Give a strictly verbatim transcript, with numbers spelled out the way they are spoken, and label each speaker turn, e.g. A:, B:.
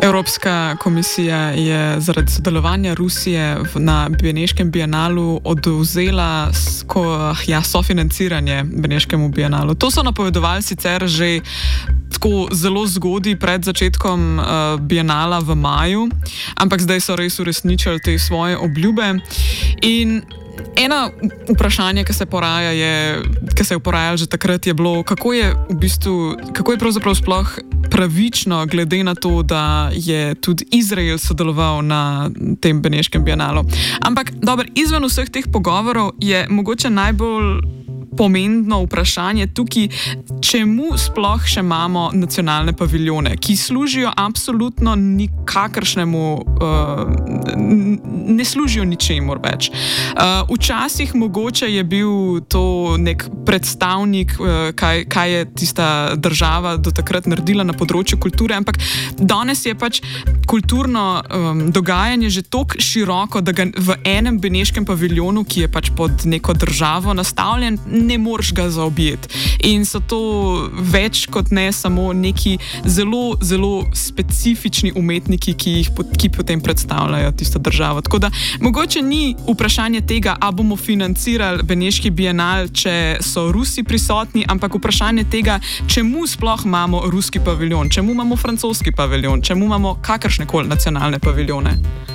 A: Evropska komisija je zaradi sodelovanja Rusije na Beneškem bienalu odvzela sko, ja, sofinanciranje Beneškemu bienalu. To so napovedovali sicer že tako zelo zgodaj pred začetkom uh, bienala v maju, ampak zdaj so res uresničili te svoje obljube. In eno vprašanje, ki se poraja, je, ki se je porajalo že takrat, je bilo, kako je v bistvu, kako je pravzaprav sploh pravično, glede na to, da je tudi Izrael sodeloval na tem Beneškem bienalu. Ampak, dobro, izven vseh teh pogovorov je mogoče najbolj pomembno vprašanje tukaj, čemu sploh še imamo nacionalne paviljone, ki služijo absolutno nikakršnemu, uh, ne služijo ničemur več. Uh, včasih mogoče je bil to nek predstavnik, uh, kaj, kaj je tista država do takrat naredila na področju kulture, ampak danes je pač kulturno um, dogajanje že toliko široko, da ga v enem beneškem paviljonu, ki je pač pod neko državo nastavljen, ne moreš ga zaobjeti. In so to več kot ne samo neki zelo, zelo specifični umetniki, ki jih ki potem predstavljajo tisto državo. Tako da mogoče ni vprašanje tega, a bomo financirali Beneški bienal, če so Rusi prisotni, ampak vprašanje tega, čemu sploh imamo ruski paviljon, čemu imamo francoski paviljon, čemu imamo kakršnekoli nacionalne paviljone.